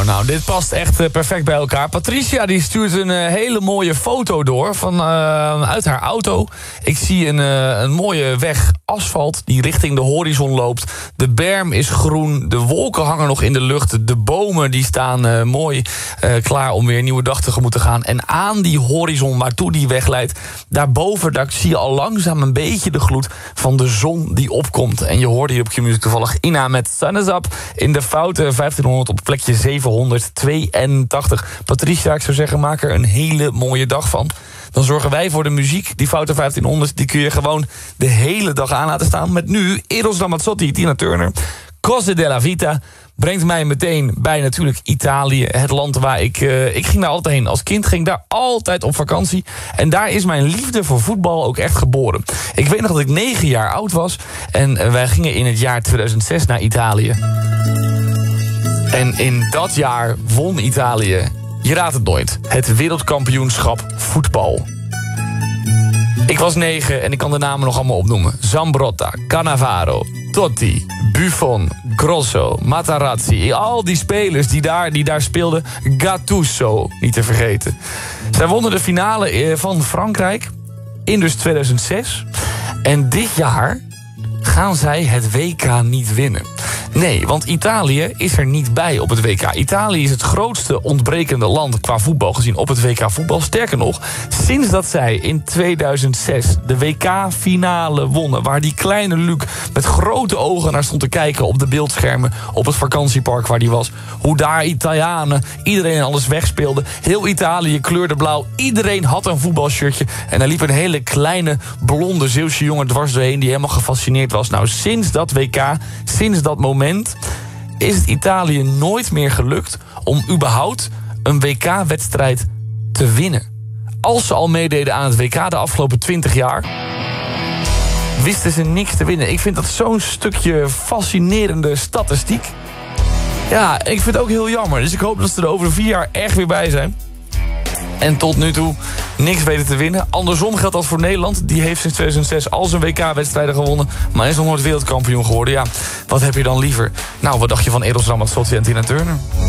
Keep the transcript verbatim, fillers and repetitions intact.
nou, nou, dit past echt uh, perfect bij elkaar. Patricia die stuurt een uh, hele mooie foto door van, uh, uit haar auto. Ik zie een, uh, een mooie weg asfalt die richting de horizon loopt. De berm is groen, de wolken hangen nog in de lucht. De bomen die staan uh, mooi uh, klaar om weer een nieuwe dag tegemoet te gaan. En aan die horizon waartoe die weg leidt, daarboven daar zie je al langzaam een beetje de gloed van de zon die opkomt. En je hoorde hier op Q-Music toevallig Ina met Sun is Up in de foute vijftienhonderd op plekje zevenhonderdtweeëntachtig. Patricia, ik zou zeggen, maak er een hele mooie dag van. Dan zorgen wij voor de muziek. Die foute vijftienhonderd die kun je gewoon de hele dag aan laten staan. Met nu Eros Ramazzotti, Tina Turner, Cose della Vita. Brengt mij meteen bij natuurlijk Italië. Het land waar ik... Uh, ik ging daar altijd heen. Als kind ging ik daar altijd op vakantie. En daar is mijn liefde voor voetbal ook echt geboren. Ik weet nog dat ik negen jaar oud was. En uh, wij gingen in het jaar tweeduizend zes naar Italië. En in dat jaar won Italië, je raadt het nooit, het wereldkampioenschap voetbal. Ik was negen en ik kan de namen nog allemaal opnoemen. Zambrotta, Cannavaro, Totti, Buffon, Grosso, Materazzi. Al die spelers die daar, die daar speelden. Gattuso, niet te vergeten. Zij wonnen de finale van Frankrijk in dus tweeduizend zes. En dit jaar gaan zij het W K niet winnen. Nee, want Italië is er niet bij op het W K. Italië is het grootste ontbrekende land qua voetbal gezien op het W K voetbal. Sterker nog, sinds dat zij in tweeduizend zes de W K-finale wonnen, waar die kleine Luc met grote ogen naar stond te kijken op de beeldschermen op het vakantiepark waar die was. Hoe daar Italianen iedereen alles wegspeelde. Heel Italië kleurde blauw. Iedereen had een voetbalshirtje. En daar liep een hele kleine blonde Zeeuwse jongen dwars doorheen die helemaal gefascineerd was. Nou, sinds dat W K, sinds dat moment is het Italië nooit meer gelukt om überhaupt een W K-wedstrijd te winnen. Als ze al meededen aan het W K de afgelopen twintig jaar, wisten ze niks te winnen. Ik vind dat zo'n stukje fascinerende statistiek. Ja, ik vind het ook heel jammer. Dus ik hoop dat ze er over vier jaar echt weer bij zijn. En tot nu toe niks weten te winnen. Andersom geldt dat voor Nederland. Die heeft sinds tweeduizend zes al zijn W K-wedstrijden gewonnen, maar is nog nooit wereldkampioen geworden. Ja, wat heb je dan liever? Nou, wat dacht je van Eros Ramazzotti en Tina Turner?